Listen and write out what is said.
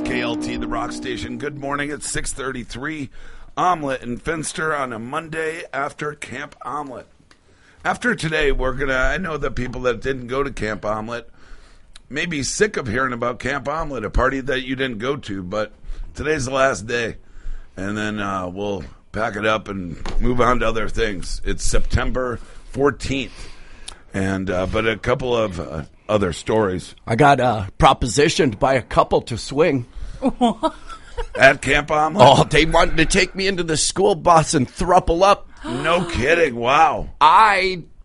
KLT, the rock station. Good morning. It's 6:33. Omelet and Finster on a Monday after Camp Omelet. After today, I know the people that didn't go to Camp Omelet may be sick of hearing about Camp Omelet, a party that you didn't go to, but today's the last day. And then we'll pack it up and move on to other things. It's September 14th. And but a couple of other stories. I got propositioned by a couple to swing. At Camp Omelet? Oh, they wanted to take me into the school bus and throuple up. No kidding. Wow. I